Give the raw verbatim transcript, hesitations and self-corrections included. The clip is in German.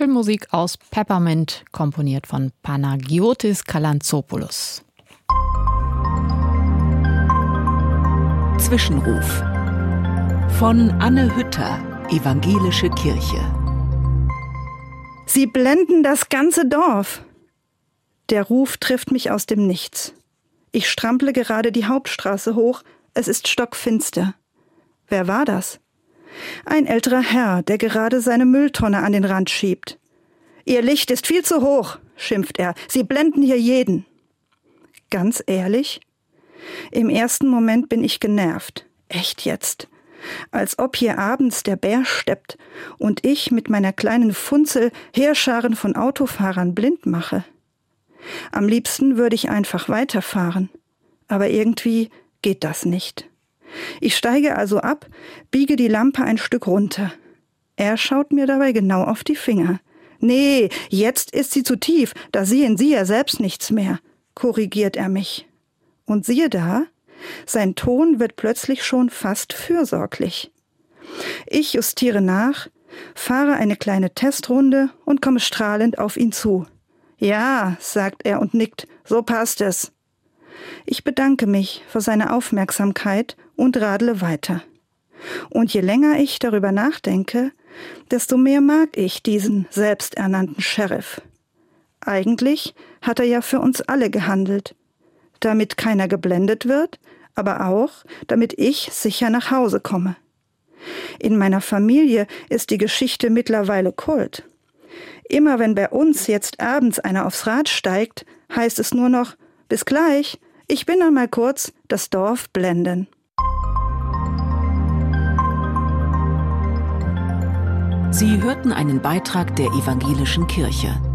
Filmmusik aus Peppermint, komponiert von Panagiotis Kalantzopoulos. Zwischenruf von Anne Hütter, Evangelische Kirche. Sie blenden das ganze Dorf. Der Ruf trifft mich aus dem Nichts. Ich strample gerade die Hauptstraße hoch. Es ist stockfinster. Wer war das? Ein älterer Herr, der gerade seine Mülltonne an den Rand schiebt. »Ihr Licht ist viel zu hoch«, schimpft er. »Sie blenden hier jeden.« Ganz ehrlich? Im ersten Moment bin ich genervt. Echt jetzt? Als ob hier abends der Bär steppt und ich mit meiner kleinen Funzel Heerscharen von Autofahrern blind mache. Am liebsten würde ich einfach weiterfahren. Aber irgendwie geht das nicht. Ich steige also ab, biege die Lampe ein Stück runter. Er schaut mir dabei genau auf die Finger. »Nee, jetzt ist sie zu tief, da sehen Sie ja selbst nichts mehr«, korrigiert er mich. Und siehe da, sein Ton wird plötzlich schon fast fürsorglich. Ich justiere nach, fahre eine kleine Testrunde und komme strahlend auf ihn zu. »Ja«, sagt er und nickt, »so passt es.« Ich bedanke mich für seine Aufmerksamkeit und radle weiter. Und je länger ich darüber nachdenke, desto mehr mag ich diesen selbsternannten Sheriff. Eigentlich hat er ja für uns alle gehandelt, damit keiner geblendet wird, aber auch, damit ich sicher nach Hause komme. In meiner Familie ist die Geschichte mittlerweile Kult. Immer wenn bei uns jetzt abends einer aufs Rad steigt, heißt es nur noch, »Bis gleich, ich bin dann mal kurz das Dorf blenden.« Sie hörten einen Beitrag der Evangelischen Kirche.